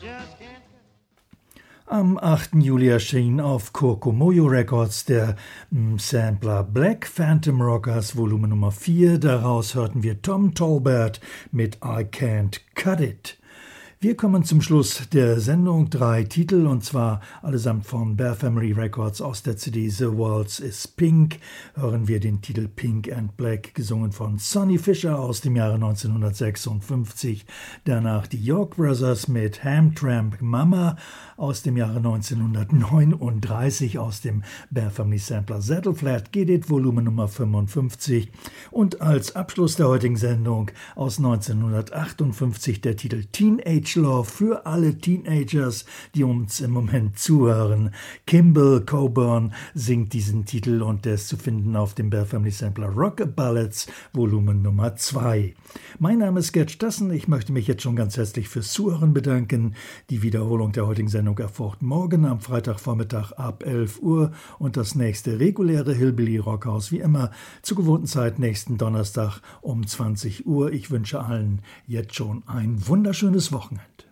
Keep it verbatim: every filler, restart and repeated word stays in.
Am achten Juli erschien auf Kokomoyo Records der m, Sampler Black Phantom Rockers Volumen Nummer vier. Daraus hörten wir Tom Tolbert mit I Can't Cut It. Wir kommen zum Schluss der Sendung. Drei Titel, und zwar allesamt von Bear Family Records aus der C D The Waltz is Pink. Hören wir den Titel Pink and Black, gesungen von Sonny Fisher aus dem Jahre neunzehnhundertsechsundfünfzig. Danach die York Brothers mit Hamtramp Mama aus dem Jahre neunzehnhundertneununddreißig aus dem Bear Family Sampler Saddle Flat Get It Volumen Nummer fünfundfünfzig. Und als Abschluss der heutigen Sendung aus neunzehnhundertachtundfünfzig der Titel Teenage Love für alle Teenagers, die uns im Moment zuhören. Kimball Coburn singt diesen Titel und der ist zu finden auf dem Bear Family Sampler Rock Ballads Volumen Nummer zwei. Mein Name ist Gerd Stassen. Ich möchte mich jetzt schon ganz herzlich fürs Zuhören bedanken. Die Wiederholung der heutigen Sendung erfolgt morgen am Freitagvormittag ab elf Uhr und das nächste reguläre Hillbilly Rockhaus wie immer zur gewohnten Zeit nächsten Donnerstag um zwanzig Uhr. Ich wünsche allen jetzt schon ein wunderschönes Wochenende.